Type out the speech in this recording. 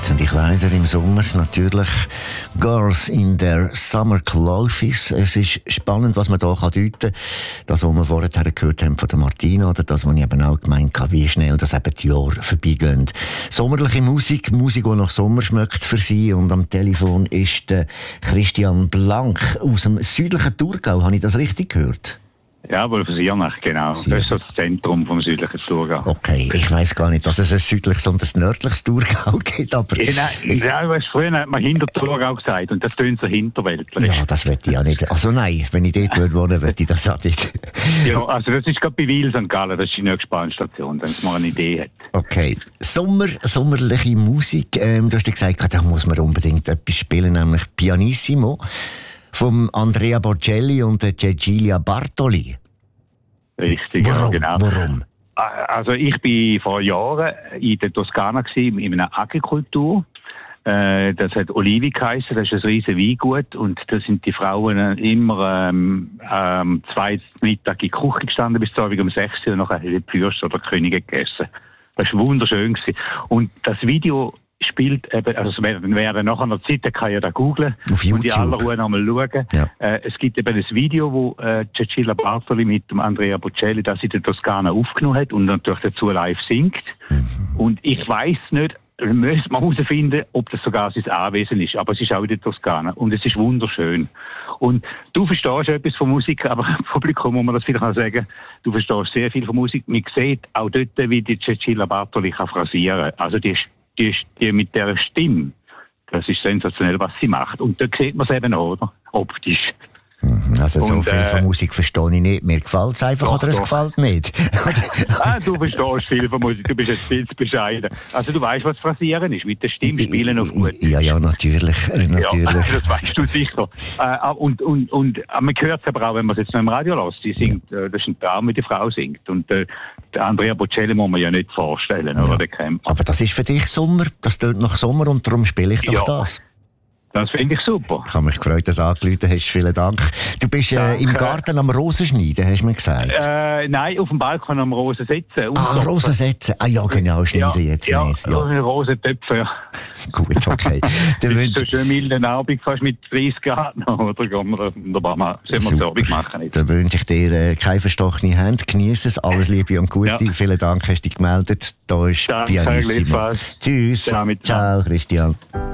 reizende Kleider im Sommer, natürlich Girls in their Summer Clothes. Es ist spannend, was man hier deuten kann. Das, was wir vorher gehört haben von der Martina, oder das, was ich eben auch gemeint habe, wie schnell das eben die Jahre vorbeigehen. Sommerliche Musik, Musik, die nach Sommer schmeckt für Sie. Und am Telefon ist der Christian Blank aus dem südlichen Thurgau. Habe ich das richtig gehört? Ja, wohl für Siernach, genau. Das ist das Zentrum vom südlichen Thurgau. Okay, ich weiss gar nicht, dass es ein südliches und ein nördliches Thurgau gibt, aber... Früher hat man Hinterthurgau gesagt und das tönt so hinterweltlich. Ja, das möchte ich ja nicht. Also nein, wenn ich dort wohnen würde, ich das auch nicht. Ja, also das ist gerade bei Wil St. Gallen, das ist die nächste Bahnstation, wenn man eine Idee hat. Okay, sommerliche Musik. Du hast gesagt, da muss man unbedingt etwas spielen, nämlich Pianissimo. Vom Andrea Bocelli und der Cecilia Bartoli. Richtig, warum? Ja, genau. Warum? Also ich bin vor Jahren in der Toskana gewesen, in einer Agrikultur. Das hat Olivi geheissen, das ist ein riesen Weingut und da sind die Frauen immer 2 Mittag in die Küche gestanden bis zum Abend um 6 Uhr und nachher die Fürst oder die Könige gegessen. Das war wunderschön gewesen. Und das Video spielt eben, also wer nachher noch Zeit hat, kann ja da googlen und in aller Ruhe nochmal schauen. Ja. Es gibt eben ein Video, wo Cecilia Bartoli mit dem Andrea Bocelli das in der Toskana aufgenommen hat und natürlich dazu live singt. Und ich weiss nicht, müssen wir herausfinden, ob das sogar sein Anwesen ist. Aber es ist auch in der Toskana und es ist wunderschön. Und du verstehst etwas von Musik, aber im Publikum muss man das vielleicht auch sagen, du verstehst sehr viel von Musik. Man sieht auch dort, wie die Cecilia Bartoli kann phrasieren. Also die mit der Stimme, das ist sensationell, was sie macht. Und da sieht man es eben auch, oder? Optisch. Also so viel von Musik verstehe ich nicht. Mir gefällt es einfach oder es gefällt nicht. Du verstehst viel von Musik, du bist jetzt viel zu bescheiden. Also du weißt, was Phrasieren ist, mit der Stimme spielen auf gut. Ja, natürlich. Ja, das weißt du sicher. Und man hört es aber auch, wenn man es jetzt noch im Radio lässt. Sie singt, das ist ein Traum, wie die Frau singt. Und der Andrea Bocelli muss man ja nicht vorstellen, oder? Aber das ist für dich Sommer, das tönt nach Sommer und darum spiele ich doch das. Das finde ich super. Ich habe mich gefreut, dass du angerufen hast. Vielen Dank. Du bist im Garten am Rosenschneiden, hast du mir gesagt? Nein, auf dem Balkon am Rosen setzen. Rosen setzen. Ah ja, genau, schneiden jetzt nicht. Ja, Rosentöpfe, ja. Gut, okay. Das ist so schön milden Abend, fast mit 30 Grad noch, oder? Sollen wir das Abend machen? Dann wünsche ich dir keine verstochene Hand. Genieße es. Alles Liebe und Gute. Ja. Vielen Dank, hast du dich gemeldet. Da ist Pianissimo. Tschüss. Ciao, Christian.